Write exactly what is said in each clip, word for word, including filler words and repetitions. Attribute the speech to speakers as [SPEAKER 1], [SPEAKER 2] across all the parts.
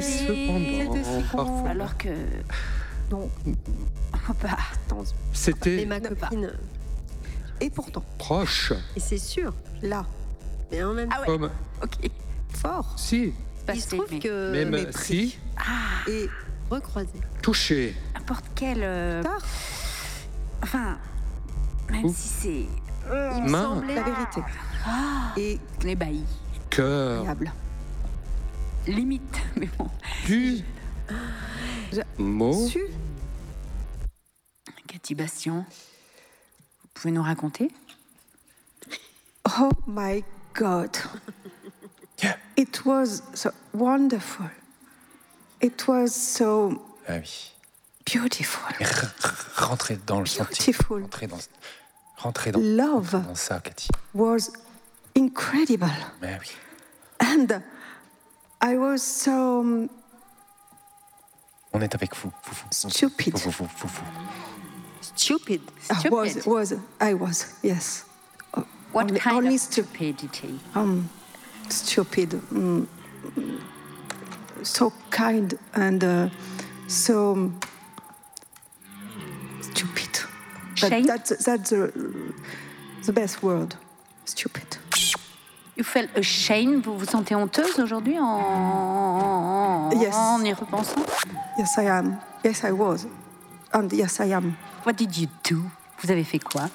[SPEAKER 1] cependant,
[SPEAKER 2] si
[SPEAKER 1] parfois.
[SPEAKER 2] Alors que...
[SPEAKER 3] Non.
[SPEAKER 2] Bah,
[SPEAKER 3] Attends.
[SPEAKER 1] C'était
[SPEAKER 4] Et ma copine.
[SPEAKER 3] Et pourtant,
[SPEAKER 1] proche,
[SPEAKER 4] Et c'est sûr.
[SPEAKER 3] là,
[SPEAKER 4] Mais en même temps,
[SPEAKER 2] ah ouais,
[SPEAKER 1] comme
[SPEAKER 2] ok.
[SPEAKER 3] fort
[SPEAKER 1] si,
[SPEAKER 4] il se
[SPEAKER 2] Passé,
[SPEAKER 4] trouve
[SPEAKER 2] mais
[SPEAKER 4] que
[SPEAKER 1] même
[SPEAKER 3] mépris.
[SPEAKER 1] si,
[SPEAKER 3] et
[SPEAKER 4] recroisé.
[SPEAKER 1] touché.
[SPEAKER 2] n'importe quel... euh,
[SPEAKER 3] tard,
[SPEAKER 2] Enfin, même
[SPEAKER 1] Ouh.
[SPEAKER 2] si c'est...
[SPEAKER 4] Il me
[SPEAKER 1] Main.
[SPEAKER 4] semblait.
[SPEAKER 3] la vérité. Et
[SPEAKER 2] Ébahi.
[SPEAKER 1] Cœur,
[SPEAKER 3] agréable.
[SPEAKER 2] Limite, mais bon.
[SPEAKER 1] du mot,
[SPEAKER 3] Su,
[SPEAKER 2] Cathy Bastien, vous pouvez nous raconter?
[SPEAKER 3] oh my God.
[SPEAKER 5] Yeah.
[SPEAKER 3] It was so wonderful. It was so
[SPEAKER 5] Ah oui.
[SPEAKER 3] beautiful.
[SPEAKER 5] Mais r- r- rentrez dans le sentiment.
[SPEAKER 3] Beautiful.
[SPEAKER 5] Rentrez dans, rentrez dans,
[SPEAKER 3] Love
[SPEAKER 5] dans ça, Cathy.
[SPEAKER 3] was incredible.
[SPEAKER 5] Mais oui.
[SPEAKER 3] And I was so um,
[SPEAKER 5] On est avec vous. vous, vous, vous
[SPEAKER 3] stupid.
[SPEAKER 5] Vous, vous, vous, vous, vous.
[SPEAKER 4] Stupid.
[SPEAKER 3] I was,
[SPEAKER 2] Stupid.
[SPEAKER 3] was, I was, yes. Uh,
[SPEAKER 2] What
[SPEAKER 3] only,
[SPEAKER 2] kind
[SPEAKER 3] only
[SPEAKER 2] of
[SPEAKER 3] stu-
[SPEAKER 2] stupidity?
[SPEAKER 3] um, stupid. Mm, mm, so kind and uh, so um, stupid. But
[SPEAKER 2] Shame?
[SPEAKER 3] that's that's the, the best word. Stupid.
[SPEAKER 2] You felt ashamed, vous vous sentez honteuse aujourd'hui en, en,
[SPEAKER 3] Yes.
[SPEAKER 2] en y repensant?
[SPEAKER 3] Yes, I am. Yes, I was. And yes, I am.
[SPEAKER 2] What did you do? Vous avez fait quoi?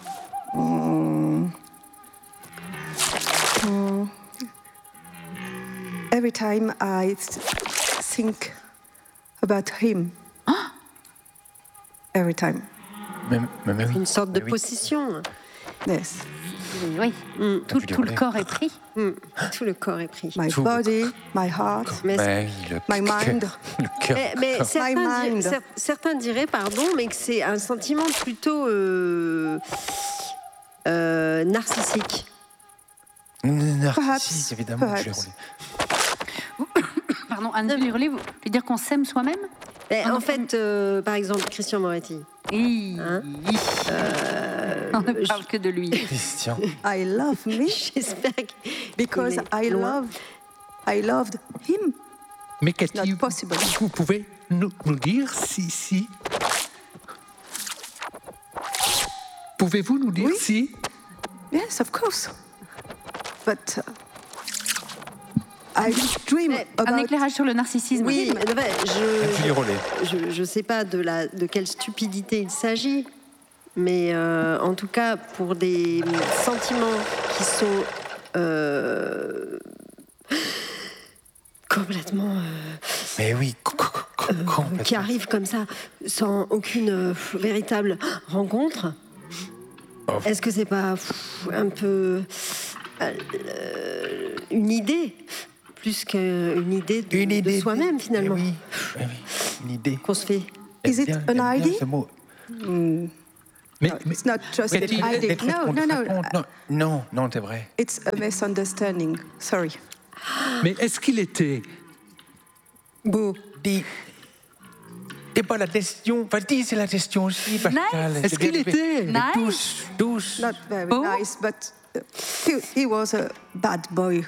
[SPEAKER 3] Every time I th- think about him. Every time.
[SPEAKER 5] Mais, mais, mais oui.
[SPEAKER 4] Une sorte de
[SPEAKER 5] Mais oui.
[SPEAKER 4] possession.
[SPEAKER 3] Yes.
[SPEAKER 2] Oui, tout,
[SPEAKER 5] vu
[SPEAKER 2] tout le
[SPEAKER 5] les
[SPEAKER 2] corps est pris.
[SPEAKER 4] Hmm. Tout le corps est pris.
[SPEAKER 3] My
[SPEAKER 5] Tout.
[SPEAKER 3] body, my heart.
[SPEAKER 4] Mais,
[SPEAKER 5] Mais oui, le
[SPEAKER 3] My
[SPEAKER 5] cœur-
[SPEAKER 3] mind.
[SPEAKER 5] Le cœur.
[SPEAKER 4] mais, mais
[SPEAKER 5] cœur.
[SPEAKER 4] certains,
[SPEAKER 3] My
[SPEAKER 4] dir-
[SPEAKER 3] mind.
[SPEAKER 4] cer- certains diraient, pardon, mais que c'est un sentiment plutôt euh, euh, narcissique.
[SPEAKER 5] Narcisse,
[SPEAKER 3] Perhaps,
[SPEAKER 5] évidemment. Je l'ai
[SPEAKER 3] perhaps.
[SPEAKER 5] roulé.
[SPEAKER 2] Pardon, Anne Lirolé, vous voulez dire qu'on s'aime soi-même?
[SPEAKER 4] Mais
[SPEAKER 2] En
[SPEAKER 4] en fait, euh, par exemple, Christian Moretti.
[SPEAKER 2] Hi.
[SPEAKER 4] Hein
[SPEAKER 2] On ne parle que de lui.
[SPEAKER 5] Christian.
[SPEAKER 3] I love me
[SPEAKER 4] J'espère que.
[SPEAKER 3] because
[SPEAKER 4] il est
[SPEAKER 3] I
[SPEAKER 4] loin.
[SPEAKER 3] love, I loved him.
[SPEAKER 1] Mais Cathy,
[SPEAKER 3] Not possible.
[SPEAKER 1] vous pouvez nous, nous dire si, si... Pouvez-vous nous dire
[SPEAKER 3] Oui.
[SPEAKER 1] si...
[SPEAKER 3] Yes, of course. But uh, I dream
[SPEAKER 4] Mais
[SPEAKER 2] Un
[SPEAKER 3] about.
[SPEAKER 2] éclairage sur le narcissisme.
[SPEAKER 4] Oui, mais ouais, je.
[SPEAKER 5] Julie Rollet.
[SPEAKER 4] Je ne sais pas de, la, de quelle stupidité il s'agit, mais euh, en tout cas, pour des sentiments qui sont euh, complètement. euh,
[SPEAKER 5] Mais oui, co- co- co-
[SPEAKER 4] qui
[SPEAKER 5] complètement.
[SPEAKER 4] arrivent comme ça, sans aucune euh, véritable rencontre.
[SPEAKER 5] Oh.
[SPEAKER 4] Est-ce que c'est pas pff, un peu euh, une idée, plus qu'une idée de,
[SPEAKER 5] Une
[SPEAKER 4] de
[SPEAKER 5] idée.
[SPEAKER 4] soi-même finalement,
[SPEAKER 5] Mais oui, mais oui, une idée.
[SPEAKER 4] qu'on se fait?
[SPEAKER 3] Is
[SPEAKER 5] J'aime
[SPEAKER 3] it
[SPEAKER 5] bien-
[SPEAKER 3] an
[SPEAKER 5] j'aime bien
[SPEAKER 3] idea?
[SPEAKER 5] ce mot.
[SPEAKER 1] Mais, mais
[SPEAKER 3] It's not just
[SPEAKER 1] Betty,
[SPEAKER 3] an idea.
[SPEAKER 5] D'être
[SPEAKER 3] No,
[SPEAKER 5] con-
[SPEAKER 3] no, no.
[SPEAKER 5] raconte- non, non, non, c'est vrai.
[SPEAKER 3] It's a misunderstanding. Sorry.
[SPEAKER 1] mais est-ce qu'il était...
[SPEAKER 3] Boo.
[SPEAKER 5] Dis. C'est pas la question. Enfin, dis, c'est la question aussi, Pascal.
[SPEAKER 1] Est-ce qu'il était
[SPEAKER 5] Mais
[SPEAKER 2] Nice.
[SPEAKER 5] Tous, tous.
[SPEAKER 3] Not very
[SPEAKER 2] Boo?
[SPEAKER 3] nice, but uh, he, he was a bad boy.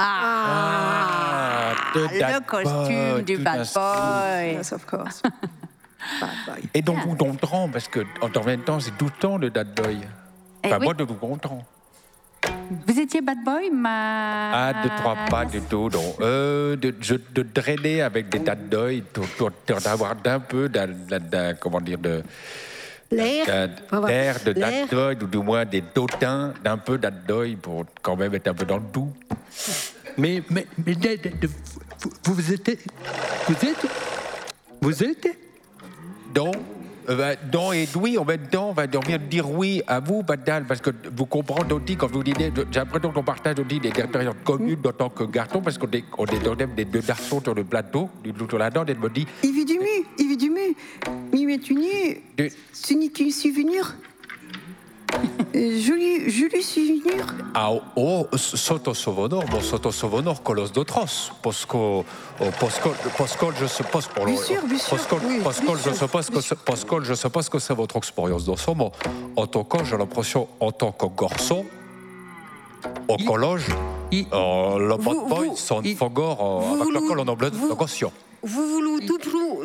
[SPEAKER 5] Ah, de
[SPEAKER 2] Le
[SPEAKER 5] bad
[SPEAKER 2] costume
[SPEAKER 5] boy,
[SPEAKER 2] du
[SPEAKER 5] tout
[SPEAKER 2] bad
[SPEAKER 5] d'un coup.
[SPEAKER 2] boy.
[SPEAKER 3] Yes, of course. Bad boy.
[SPEAKER 5] Et donc, vous comprend, parce que en même temps, c'est tout le temps le dad boy.
[SPEAKER 2] Eh
[SPEAKER 5] Enfin,
[SPEAKER 2] oui.
[SPEAKER 5] moi, de vous comprends.
[SPEAKER 2] Vous étiez bad boy, ma...
[SPEAKER 5] Ah, deux, trois pas du tout, non. Euh, de, je, de drainer avec des dad boy, pour- pour- d'avoir d'un peu, d'un, d'un- d'un- comment dire, de...
[SPEAKER 4] L'air,
[SPEAKER 5] d'un-
[SPEAKER 4] on va voir.
[SPEAKER 5] D'air de
[SPEAKER 4] L'air.
[SPEAKER 5] dad boy, ou du moins des dotins d'un peu dad boy, pour quand même être un peu dans le doux.
[SPEAKER 1] Mais, mais, mais de- de- de- vous, vous êtes... Vous êtes... Vous êtes...
[SPEAKER 5] Donc, euh, bah, dans et oui, en même temps, on va on vient de dire oui à vous, Badal, parce que vous comprenez aussi quand vous dites, j'ai l'impression qu'on partage aussi des expériences communes en tant que garçon, parce qu'on est, on est dans des deux garçons sur le plateau, du tout là-dedans, et me dit,
[SPEAKER 3] Il vit du mu, il vit du mu. Mu est uni.
[SPEAKER 5] de-
[SPEAKER 3] Ce n'est qu'un souvenir. Euh, Joli, joli souvenir.
[SPEAKER 5] ah, oh, soto sovonormo, soto sovonormo los d'autros, parce que, parce que, parce que je suppose, pour
[SPEAKER 3] Bien sûr, bien sûr,
[SPEAKER 5] parce que,
[SPEAKER 3] oui,
[SPEAKER 5] parce
[SPEAKER 3] bien
[SPEAKER 5] que je
[SPEAKER 3] sûr,
[SPEAKER 5] suppose que,
[SPEAKER 3] bien
[SPEAKER 5] c'est- parce que je suppose que c'est votre expérience dans ce moment. En tant que, j'ai l'impression, en tant que garçon, au
[SPEAKER 1] Il-
[SPEAKER 5] collège,
[SPEAKER 1] il-
[SPEAKER 5] euh, le bad
[SPEAKER 4] Vous-
[SPEAKER 5] boy,
[SPEAKER 4] vous-
[SPEAKER 5] son
[SPEAKER 1] il-
[SPEAKER 5] fogor, euh,
[SPEAKER 4] vous-
[SPEAKER 5] avec lequel on a
[SPEAKER 4] vous-
[SPEAKER 5] négocié.
[SPEAKER 4] Vous voulez tout prou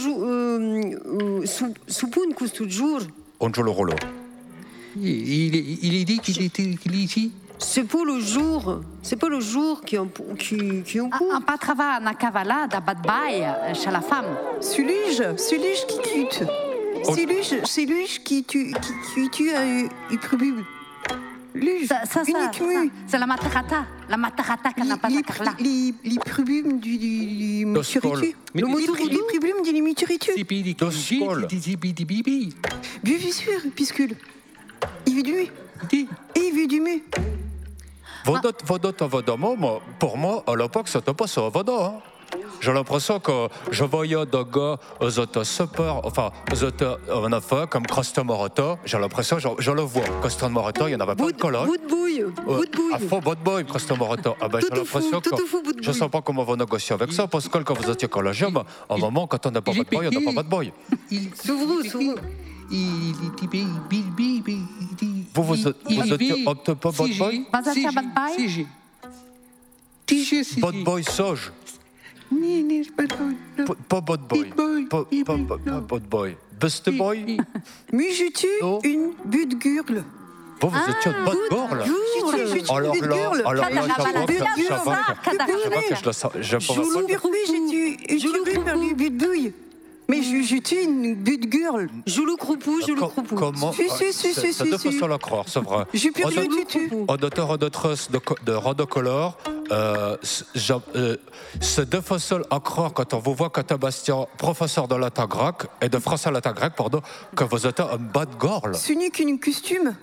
[SPEAKER 4] soupun cous toujours.
[SPEAKER 5] On joue le rôle.
[SPEAKER 1] Il, il, il est dit qu'il était qu'il est ici.
[SPEAKER 4] C'est pas le jour, c'est pas le jour qui ont qui qui ont
[SPEAKER 2] Un pas travail na cavala da bad bye chez la femme.
[SPEAKER 3] Sulige, Sulige qui cute. Sulige, Sulige qui tue, qui, qui tue un prubum. Luge,
[SPEAKER 2] Ça, ça, ça,
[SPEAKER 3] unique
[SPEAKER 2] ça,
[SPEAKER 3] mu.
[SPEAKER 2] c'est la matarata. La matarata qu'on n'a pas à Carla.
[SPEAKER 3] Les les prubum du du muturitu.
[SPEAKER 1] Mais
[SPEAKER 3] Les
[SPEAKER 1] les-
[SPEAKER 3] les prubum du muturitu.
[SPEAKER 1] C'est puis
[SPEAKER 5] Dos skål.
[SPEAKER 1] bibi.
[SPEAKER 3] Bien sûr, piscule. Il veut du mu.
[SPEAKER 1] Dis.
[SPEAKER 3] Et il veut du mu.
[SPEAKER 5] Vodo, vodo, vodo, moi, pour moi, à l'époque, c'était pas ça, vodo. Hein. J'ai l'impression que je voyais des gars, ils étaient super, enfin, ils étaient en affaire comme Christian Moreto. J'ai l'impression, je, je le vois. Christian Moreto, il n'y en avait pas de collègue.
[SPEAKER 4] Bout de bouille, bout de bouille.
[SPEAKER 5] À fond, bout de bouille, Christian Moreto. Ah ben,
[SPEAKER 4] Tout
[SPEAKER 5] j'ai
[SPEAKER 4] au fou,
[SPEAKER 5] l'impression que
[SPEAKER 4] tout au fou, bout de
[SPEAKER 5] je ne
[SPEAKER 4] bouille.
[SPEAKER 5] sais pas comment vous négocier avec ça, parce que quand vous étiez collégien, mais à un moment, quand on n'a pas
[SPEAKER 1] il
[SPEAKER 5] bout de
[SPEAKER 1] est
[SPEAKER 5] bouille, on n'a pas bout de bouille.
[SPEAKER 1] Il
[SPEAKER 4] S'ouvre, s'ouvre.
[SPEAKER 1] Il était bibi.
[SPEAKER 5] Vous, vous, vous étiez opté pas bout de bouille?
[SPEAKER 2] Vas-y, tiens, bad bye.
[SPEAKER 1] C G. T G, C G.
[SPEAKER 5] Bout de bouille sage.
[SPEAKER 1] Ni, ni, bad boy.
[SPEAKER 5] P- Pas bout de bouille.
[SPEAKER 1] Big boy,
[SPEAKER 5] Pas
[SPEAKER 1] big
[SPEAKER 5] pas-
[SPEAKER 1] boy,
[SPEAKER 5] pas
[SPEAKER 1] non.
[SPEAKER 5] bout de bouille. Best boy.
[SPEAKER 3] Mu je tue
[SPEAKER 5] Oh.
[SPEAKER 3] une butte gurle.
[SPEAKER 5] Vous, vous étiez de bout de gorle.
[SPEAKER 3] Je tue, je tue
[SPEAKER 5] Alors
[SPEAKER 3] une butte
[SPEAKER 5] là,
[SPEAKER 3] gurle.
[SPEAKER 5] alors là,
[SPEAKER 2] Kadabala,
[SPEAKER 5] j'avoue que-
[SPEAKER 2] Kadabala,
[SPEAKER 5] j'avoue que-
[SPEAKER 2] Kadabala.
[SPEAKER 5] j'avoue que je le sens. Je pourrais
[SPEAKER 3] Je
[SPEAKER 5] pas
[SPEAKER 3] l'ai
[SPEAKER 5] le-
[SPEAKER 3] repris, j'ai tue une butte par les butte bouille. Mais je, je tue une butte gurle.
[SPEAKER 4] Joue croupou, joue
[SPEAKER 5] Co-
[SPEAKER 4] croupou.
[SPEAKER 5] Comment
[SPEAKER 3] Si, si, si,
[SPEAKER 5] C'est
[SPEAKER 3] si,
[SPEAKER 5] c'est
[SPEAKER 3] si,
[SPEAKER 5] de
[SPEAKER 3] si.
[SPEAKER 5] façon à croire, c'est vrai.
[SPEAKER 3] J'ai plus rien
[SPEAKER 5] Auditeur-
[SPEAKER 3] du tout.
[SPEAKER 5] Auditeur, auditrice de, co- de Rodocolor, euh, c- j'a- euh, c'est de façon à croire quand on vous voit, quand Bastien, professeur de latin grec, et de français latin grec, pardon, que vous êtes un bas de gorle.
[SPEAKER 3] Ce n'est qu'une costume.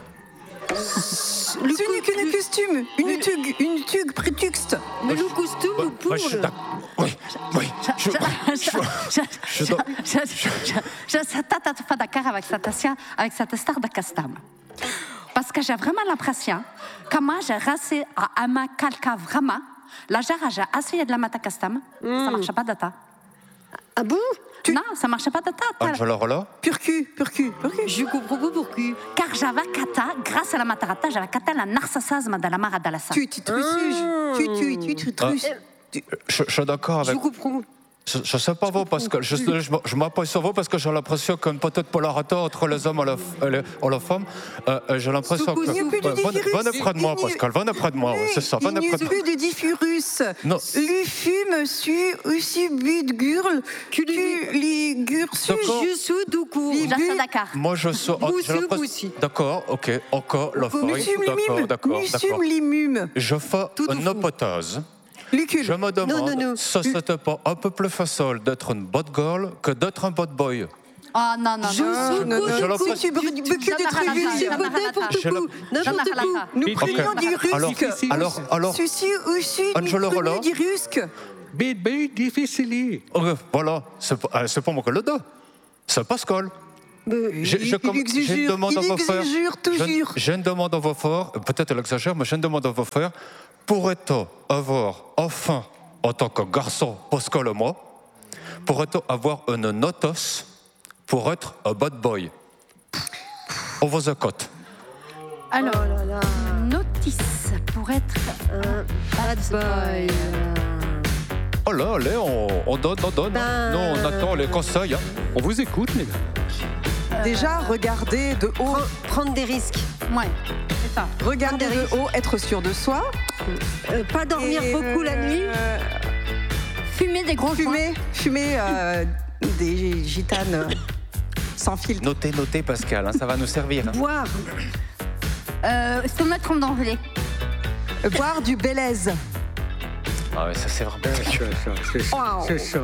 [SPEAKER 3] Ce n'est qu'une costume. Une tugue, une tugue prétuxte.
[SPEAKER 4] Mais le costume ou pour
[SPEAKER 5] Moi, je suis d'accord. Oui, oui. je- je- dois-
[SPEAKER 2] Je suis pas d'accord avec cette, avec cette histoire de custom. Parce que j'ai vraiment l'impression que moi, j'ai réussi à aimer quelqu'un vraiment. La gère, j'ai essayé de la mettre custom. Ça ne marchait pas de temps.
[SPEAKER 4] Ah bon?
[SPEAKER 2] Non, ça ne marchait pas de temps.
[SPEAKER 5] Angela Rolla,
[SPEAKER 3] Pur cul, pur cul, pur cul.
[SPEAKER 4] Je comprends pas pourquoi.
[SPEAKER 2] Car j'avais cata, grâce à la matarata, j'avais cata le narcissisme de la mare adolescente.
[SPEAKER 3] Tu, tu truciges. Tu, tu, tu, tu, truces.
[SPEAKER 5] je, je suis d'accord
[SPEAKER 4] Je
[SPEAKER 5] avec.
[SPEAKER 4] comprends.
[SPEAKER 5] Je, je sais pas vous parce que je, je, je m'appuie sur vous parce que j'ai l'impression qu'une peut-être polarité entre les hommes et les, et les, et les femmes. Euh, euh, j'ai l'impression que.
[SPEAKER 3] Il n'y a plus de
[SPEAKER 5] Ouais, venez-
[SPEAKER 3] diffurus.
[SPEAKER 5] venez près de moi,
[SPEAKER 3] Il n'y a-
[SPEAKER 5] Pascal. Venez près de moi. ouais, c'est ça.
[SPEAKER 3] Il
[SPEAKER 5] Venez
[SPEAKER 3] n'y
[SPEAKER 5] près
[SPEAKER 3] a
[SPEAKER 5] de moi.
[SPEAKER 3] plus de diffurus.
[SPEAKER 5] Non.
[SPEAKER 3] Lui fume, su, aussi but gurle, que les gursus.
[SPEAKER 5] D'accord.
[SPEAKER 4] Je suis du coup.
[SPEAKER 3] Les
[SPEAKER 2] Je suis
[SPEAKER 3] bulles.
[SPEAKER 2] d'accord.
[SPEAKER 5] Moi, je suis.
[SPEAKER 4] Vous
[SPEAKER 5] j'ai
[SPEAKER 4] aussi,
[SPEAKER 5] l'impression-
[SPEAKER 4] vous aussi.
[SPEAKER 5] D'accord, ok. Encore la
[SPEAKER 3] Nous
[SPEAKER 5] feuille.
[SPEAKER 3] sommes les
[SPEAKER 5] D'accord,
[SPEAKER 3] mimes.
[SPEAKER 5] d'accord,
[SPEAKER 3] Nous
[SPEAKER 5] d'accord.
[SPEAKER 3] sommes les mimes.
[SPEAKER 5] Je fais
[SPEAKER 4] Tout au
[SPEAKER 5] une
[SPEAKER 4] fond.
[SPEAKER 5] hypothèse.
[SPEAKER 3] Lucule.
[SPEAKER 5] Je me demande
[SPEAKER 4] non, non.
[SPEAKER 5] si c'était pas un peu plus facile d'être une bot girl que d'être un bot boy.
[SPEAKER 2] Oh non, non,
[SPEAKER 4] Je
[SPEAKER 2] non.
[SPEAKER 3] Ah,
[SPEAKER 4] suis
[SPEAKER 3] non, non,
[SPEAKER 5] j'ai
[SPEAKER 3] non,
[SPEAKER 5] l'impression-
[SPEAKER 3] si tu veux du bucket de
[SPEAKER 2] Jamais
[SPEAKER 3] trucs,
[SPEAKER 2] la
[SPEAKER 4] Je
[SPEAKER 2] race,
[SPEAKER 4] suis
[SPEAKER 2] jamais
[SPEAKER 4] pas
[SPEAKER 2] la
[SPEAKER 4] n'importe
[SPEAKER 5] J'ai
[SPEAKER 4] quoi.
[SPEAKER 5] la-
[SPEAKER 4] N'importe
[SPEAKER 2] Jamais la
[SPEAKER 4] quoi.
[SPEAKER 2] race.
[SPEAKER 3] nous
[SPEAKER 1] Ok.
[SPEAKER 3] prenons du
[SPEAKER 5] Alors,
[SPEAKER 3] rusque.
[SPEAKER 5] alors, alors,
[SPEAKER 3] Ceci aussi, nous
[SPEAKER 5] Angela Rolla.
[SPEAKER 3] prenons du rusque.
[SPEAKER 1] Bébé difficile.
[SPEAKER 5] ok, voilà, c'est pas, euh, c'est pas moi que le dos. C'est Pascal.
[SPEAKER 3] Mais
[SPEAKER 5] Je-
[SPEAKER 3] il-
[SPEAKER 5] je
[SPEAKER 3] il
[SPEAKER 5] com- J'ai une
[SPEAKER 3] exagère,
[SPEAKER 5] demande à
[SPEAKER 3] il
[SPEAKER 5] vous faire.
[SPEAKER 3] exagère
[SPEAKER 5] J'ai-
[SPEAKER 3] toujours.
[SPEAKER 5] J'ai une demande à vous faire. Peut-être elle exagère, mais j'ai une demande à vous faire. Pourrait-on avoir enfin, en tant que garçon, Pascal et moi, pourrait-on avoir une notos pour être un bad boy? On vous écoute.
[SPEAKER 2] Alors,
[SPEAKER 4] Oh là là.
[SPEAKER 2] notice pour être
[SPEAKER 4] Un bad boy.
[SPEAKER 5] Oh là, allez, on, on donne, on donne.
[SPEAKER 4] Ben-
[SPEAKER 5] Nous, on attend les conseils. hein.
[SPEAKER 1] On vous écoute, mesdames.
[SPEAKER 3] Déjà, regarder de haut,
[SPEAKER 4] Prends- Prendre des risques.
[SPEAKER 2] Ouais, c'est ça.
[SPEAKER 3] regarder de haut, être sûr de soi.
[SPEAKER 4] Euh, pas dormir
[SPEAKER 3] Et,
[SPEAKER 4] beaucoup la
[SPEAKER 3] euh,
[SPEAKER 4] nuit.
[SPEAKER 2] Fumer des gros joints.
[SPEAKER 3] Fumer, fumer euh, des gitanes euh, sans filtre.
[SPEAKER 5] Notez, notez, Pascal, hein, ça va nous servir. hein.
[SPEAKER 4] Boire.
[SPEAKER 2] Euh, se mettre en danger.
[SPEAKER 3] Euh, Boire du Bélez.
[SPEAKER 5] Ah ouais, ça c'est vraiment.
[SPEAKER 1] C'est ça, c'est ça.
[SPEAKER 3] Wow.
[SPEAKER 1] C'est ça.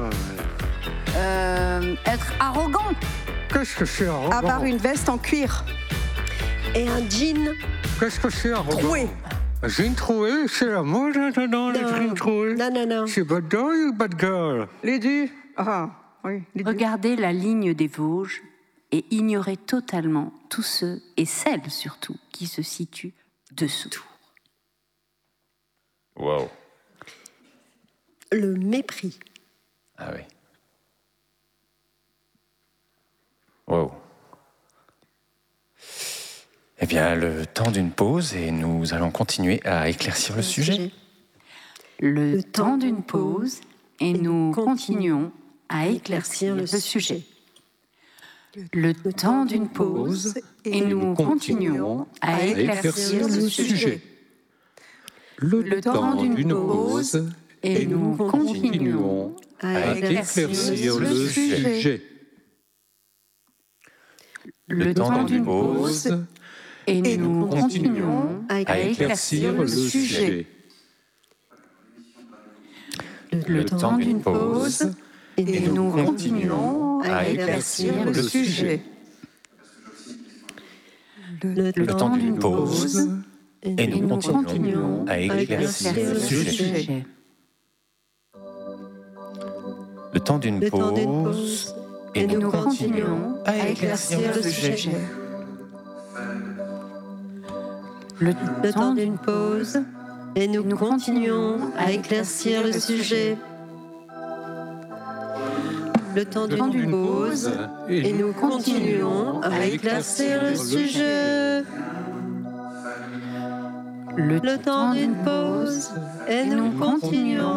[SPEAKER 2] Euh, être arrogant.
[SPEAKER 1] Qu'est-ce que c'est arrogant?
[SPEAKER 3] Avoir une veste en cuir.
[SPEAKER 4] Et un jean.
[SPEAKER 1] Qu'est-ce que c'est arrogant?
[SPEAKER 3] Troué.
[SPEAKER 1] Jean troué, c'est la mode maintenant, les jeans troués.
[SPEAKER 4] Non, non, non.
[SPEAKER 1] C'est bad boy ou bad girl?
[SPEAKER 3] Les deux. Ah, oui, les deux.
[SPEAKER 2] Regardez la ligne des Vosges et ignorer totalement tous ceux, et celles surtout, qui se situent dessous.
[SPEAKER 5] Wow.
[SPEAKER 4] Le mépris.
[SPEAKER 5] Ah oui. Wow. Eh bien, le temps d'une pause et nous allons continuer à éclaircir le sujet.
[SPEAKER 2] Le,
[SPEAKER 4] Le
[SPEAKER 2] temps
[SPEAKER 4] temps
[SPEAKER 2] d'une
[SPEAKER 4] d'une
[SPEAKER 2] pause et nous continuons à éclaircir le sujet. Le temps d'une pause et nous continuons à éclaircir le sujet.
[SPEAKER 1] Le temps d'une pause et nous continuons à éclaircir le sujet.
[SPEAKER 2] Le temps d'une pause et nous continuons à éclaircir le sujet. Le temps d'une pause et nous continuons à éclaircir le sujet. Le temps d'une pause et nous continuons à éclaircir le sujet.
[SPEAKER 6] Le temps d'une
[SPEAKER 4] Le temps d'une
[SPEAKER 6] pause
[SPEAKER 4] pause
[SPEAKER 6] et
[SPEAKER 2] Et
[SPEAKER 6] nous
[SPEAKER 2] nous continuons à éclaircir le sujet. Le
[SPEAKER 4] Le temps d'une pause et nous continuons à éclaircir le sujet. Le temps d'une pause et nous continuons à éclaircir le sujet. Le temps d'une pause et nous continuons